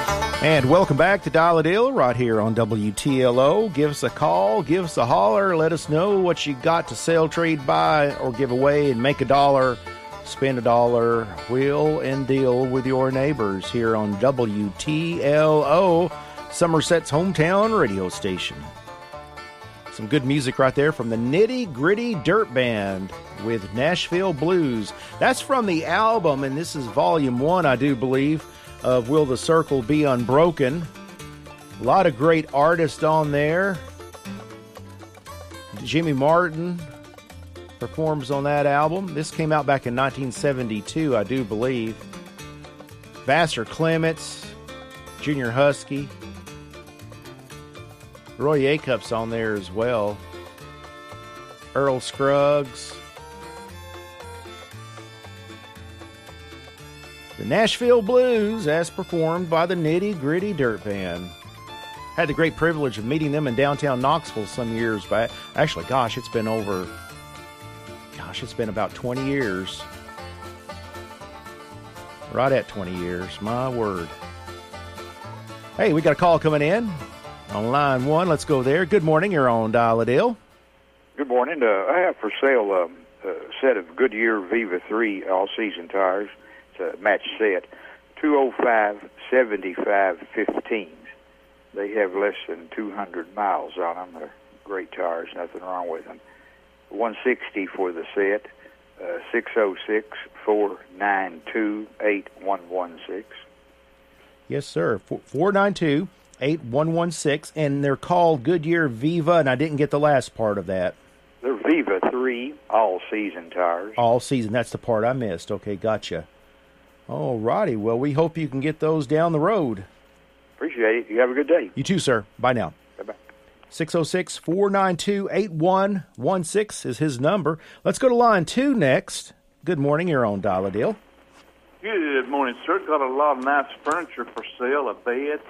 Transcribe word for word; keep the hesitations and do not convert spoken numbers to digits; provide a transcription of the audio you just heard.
And welcome back to Dial a Deal right here on W T L O. Give us a call, give us a holler, let us know what you got to sell, trade, buy, or give away, and make a dollar, spend a dollar, wheel and deal with your neighbors here on W T L O, Somerset's hometown radio station. Some good music right there from the Nitty Gritty Dirt Band with Nashville Blues. That's from the album, and this is volume one, I do believe, of Will the Circle Be Unbroken. A lot of great artists on there. Jimmy Martin performs on that album. This came out back in nineteen seventy-two, I do believe. Vassar Clements, Junior Husky. Roy Acup's on there as well. Earl Scruggs. The Nashville Blues, as performed by the Nitty Gritty Dirt Band. Had the great privilege of meeting them in downtown Knoxville some years back. Actually, gosh, it's been over, gosh, it's been about twenty years. Right at twenty years, my word. Hey, we got a call coming in on line one. Let's go there. Good morning, you're on Dial a Deal. Good morning. Uh, I have for sale um, a set of Goodyear Viva three all-season tires. It's a match set, two oh five seventy-five fifteen. They have less than two hundred miles on them. They're great tires, nothing wrong with them. one sixty for the set, uh, six oh six, four nine two, eight one one six. Yes, sir, four nine two, eight one one six, and they're called Goodyear Viva, and I didn't get the last part of that. They're Viva three all-season tires. All season, that's the part I missed. Okay, gotcha. All righty. Well, we hope you can get those down the road. Appreciate it. You have a good day. You too, sir. Bye now. Bye-bye. six oh six, four nine two, eight one one six is his number. Let's go to line two next. Good morning. You're on Dial a Deal. Good morning, sir. Got a lot of nice furniture for sale, a bed,